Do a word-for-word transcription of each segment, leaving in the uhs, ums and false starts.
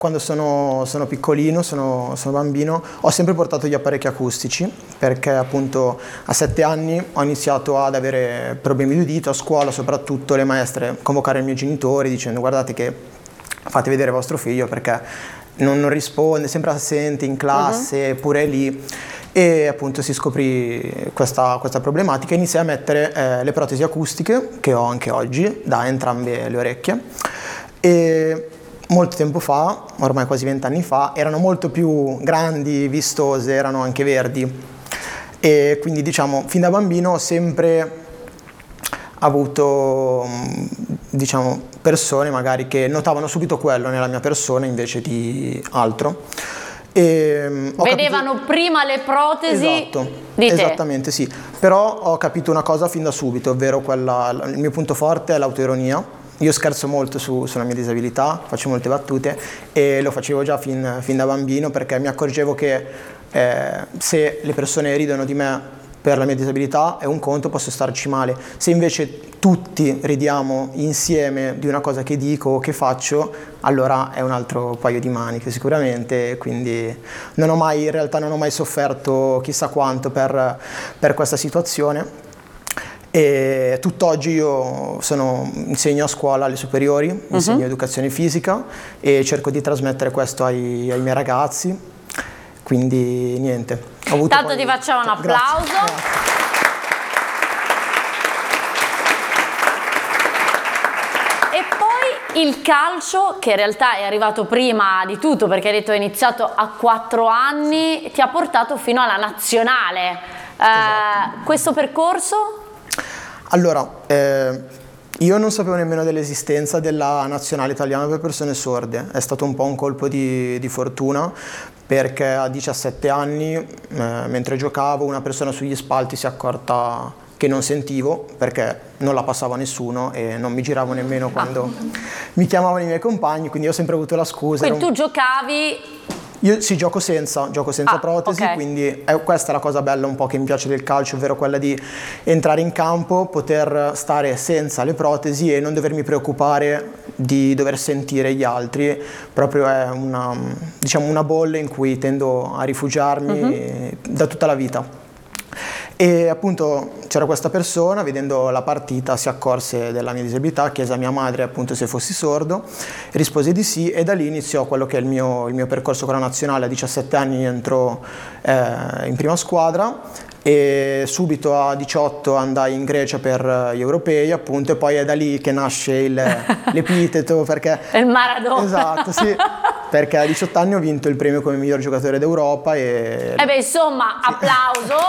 Quando sono, sono piccolino, sono, sono bambino, ho sempre portato gli apparecchi acustici perché appunto a sette anni ho iniziato ad avere problemi di udito a scuola, soprattutto le maestre convocare i miei genitori dicendo guardate che fate vedere vostro figlio perché non, non risponde, sempre assente in classe, uh-huh. pure lì. E appunto si scoprì questa, questa problematica e iniziai a mettere eh, le protesi acustiche che ho anche oggi da entrambe le orecchie. E molto tempo fa, ormai quasi vent'anni fa, erano molto più grandi, vistose, erano anche verdi e quindi diciamo fin da bambino ho sempre avuto diciamo persone magari che notavano subito quello nella mia persona invece di altro. E vedevano capito... prima le protesi esatto, di te. Esattamente sì, però ho capito una cosa fin da subito, ovvero quella, il mio punto forte è l'autoironia. Io scherzo molto su, sulla mia disabilità, faccio molte battute e lo facevo già fin, fin da bambino perché mi accorgevo che eh, se le persone ridono di me per la mia disabilità è un conto, posso starci male. Se invece tutti ridiamo insieme di una cosa che dico o che faccio, allora è un altro paio di maniche sicuramente, quindi non ho mai, in realtà non ho mai sofferto chissà quanto per, per questa situazione. E tutt'oggi io sono, insegno a scuola alle superiori, uh-huh. insegno educazione fisica e cerco di trasmettere questo ai, ai miei ragazzi, quindi niente. Ho avuto Tanto poi... ti facciamo un applauso. Grazie. E poi il calcio, che in realtà è arrivato prima di tutto perché hai detto è iniziato a quattro anni, ti ha portato fino alla nazionale. Esatto. Eh, questo percorso? Allora, eh, io non sapevo nemmeno dell'esistenza della nazionale italiana per persone sorde, è stato un po' un colpo di, di fortuna perché a diciassette anni, eh, mentre giocavo, una persona sugli spalti si è accorta che non sentivo perché non la passava nessuno e non mi giravo nemmeno quando ah. mi chiamavano i miei compagni, quindi ho sempre avuto la scusa. Quindi un... tu giocavi... Io sì, gioco senza, gioco senza ah, protesi, okay. quindi è, questa è la cosa bella un po' che mi piace del calcio, ovvero quella di entrare in campo, poter stare senza le protesi e non dovermi preoccupare di dover sentire gli altri, proprio è una, diciamo, una bolla in cui tendo a rifugiarmi uh-huh. da tutta la vita. E appunto c'era questa persona, vedendo la partita si accorse della mia disabilità, chiese a mia madre appunto se fossi sordo, rispose di sì e da lì iniziò quello che è il mio, il mio percorso con la nazionale. A diciassette anni entro eh, in prima squadra e subito a diciotto andai in Grecia per gli europei appunto e poi è da lì che nasce il, l'epiteto perché... il Maradona! Esatto, sì. Perché a diciotto anni ho vinto il premio come miglior giocatore d'Europa e... E beh insomma, sì. Applauso!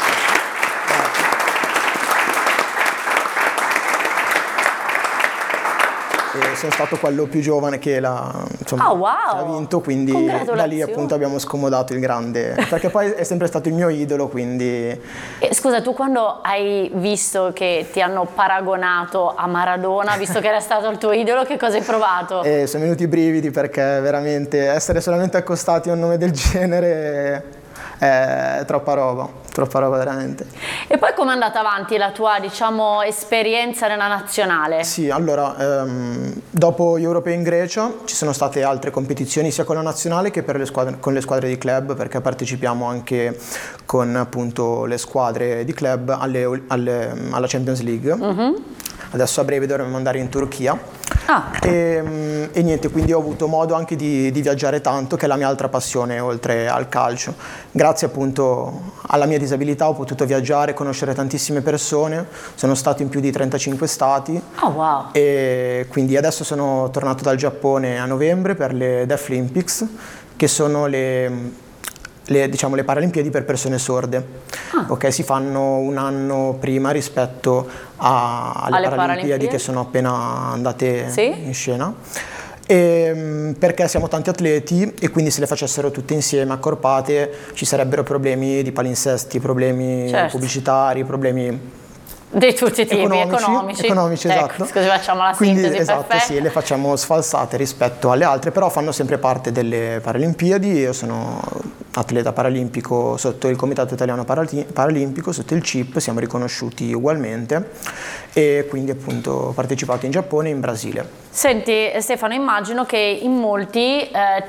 E sono stato quello più giovane che l'ha, insomma, oh, wow. ha vinto, quindi da lì appunto abbiamo scomodato il grande, perché poi è sempre stato il mio idolo, quindi... E, scusa, tu quando hai visto che ti hanno paragonato a Maradona, visto che era stato il tuo idolo, che cosa hai provato? E sono venuti i brividi perché veramente essere solamente accostati a un nome del genere... è troppa roba, troppa roba veramente. E poi com'è andata avanti la tua, diciamo, esperienza nella nazionale? Sì, allora, ehm, dopo gli europei in Grecia ci sono state altre competizioni sia con la nazionale che per le squadre, con le squadre di club, perché partecipiamo anche con appunto le squadre di club alle, alle, alla Champions League. Mm-hmm. Adesso a breve dovremo andare in Turchia. Ah. E, e niente, quindi ho avuto modo anche di, di viaggiare tanto, che è la mia altra passione oltre al calcio. Grazie appunto alla mia disabilità ho potuto viaggiare, conoscere tantissime persone, sono stato in più di trentacinque stati. Oh, wow. E quindi adesso sono tornato dal Giappone a novembre per le Deaflympics, che sono le... Le, diciamo, le Paralimpiadi per persone sorde. Ah. Ok, si fanno un anno prima rispetto a, alle, alle Paralimpiadi, Paralimpiadi che sono appena andate sì? in scena. E, perché siamo tanti atleti e quindi se le facessero tutte insieme accorpate ci sarebbero problemi di palinsesti, problemi certo. pubblicitari, problemi di tutti i tipi, economici, economici, economici ecco, esatto. Scusi, facciamo la Quindi, sintesi esatto, perfetta. sì, le facciamo sfalsate rispetto alle altre, però fanno sempre parte delle Paralimpiadi. Io sono atleta paralimpico sotto il Comitato Italiano Paralimpico, sotto il C I P, siamo riconosciuti ugualmente e quindi appunto ho partecipato in Giappone e in Brasile. Senti Stefano, immagino che in molti eh,